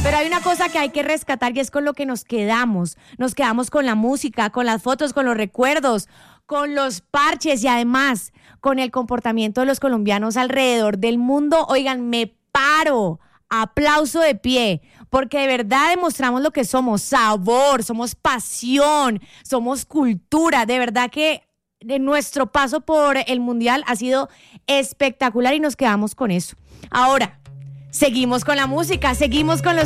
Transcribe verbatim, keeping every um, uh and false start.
Pero hay una cosa que hay que rescatar y es con lo que nos quedamos. Nos quedamos con la música, con las fotos, con los recuerdos, con los parches y además con el comportamiento de los colombianos alrededor del mundo. Oigan, me paro, aplauso de pie, porque de verdad demostramos lo que somos, sabor, somos pasión, somos cultura. De verdad que nuestro paso por el Mundial ha sido espectacular y nos quedamos con eso. Ahora, seguimos con la música, seguimos con los